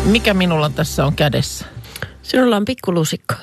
Mikä minulla tässä on kädessä? Sinulla on pikkulusikka.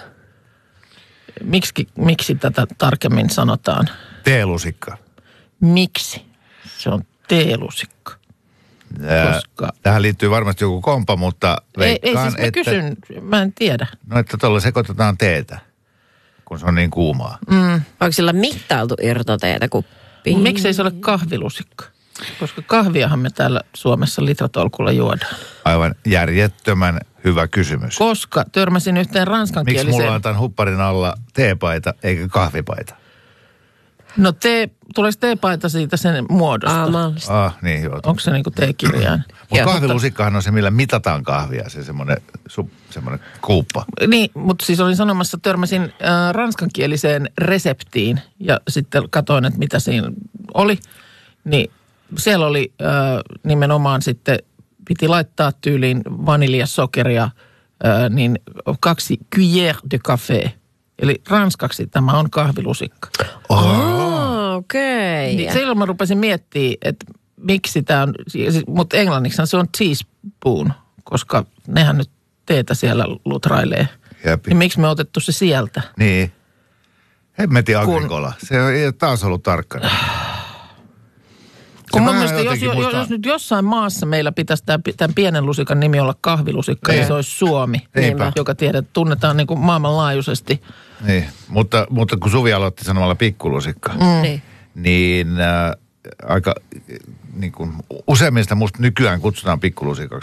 Miksi tätä tarkemmin sanotaan? Teelusikka. Miksi? Se on teelusikka. Koska... Tähän liittyy varmasti joku kompa, mutta veikkaan, ei siis mä kysyn, mä en tiedä. No, että tuolla sekoitetaan teetä, kun se on niin kuumaa. Onko sillä mittailtu irtoteetä kuppiin? Miksei se ole kahvilusikka? Koska kahviahan me täällä Suomessa litratolkulla juodaan. Aivan järjettömän hyvä kysymys. Koska törmäsin yhteen ranskankieliseen... Miksi mulla on tämän hupparin alla teepaita eikä kahvipaita? No tuleeko teepaita siitä sen muodosta? Niin joo. Onko se niinku teekirjain? Mutta kahvilusikkahan on se, millä mitataan kahvia, se semmoinen kuuppa. Niin, mutta siis olin sanomassa, törmäsin ranskankieliseen reseptiin ja sitten katsoin, että mitä siinä oli. Niin siellä oli nimenomaan sitten, piti laittaa tyyliin vaniljasokeria, niin 2 cuillère de café. Eli ranskaksi tämä on kahvilusikka. Okei. Niin silloin mä rupesin miettimään, että miksi tämä on, mutta englanniksi se on teaspoon, koska nehän nyt teetä siellä lutrailee. Niin miksi me on otettu se sieltä? Niin. Hemmetin agrikola. Se on taas ollut tarkkana. Kun mun mielestä, jos nyt jossain maassa meillä pitäisi tämän pienen lusikan nimi olla kahvilusikka, niin se olisi Suomi, joka tunnetaan niin kuin maailmanlaajuisesti. Niin, mutta kun Suvi aloitti sanomalla pikkulusikka, niin aika niin kuin useimmista musta nykyään kutsutaan pikkulusikaksi.